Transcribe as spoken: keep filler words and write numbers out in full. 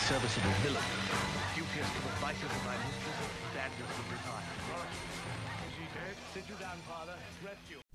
serviceable villain, duteous to the vices of thy mistress, standeth to retire. Is he dead? Sit you down, father. Rest you.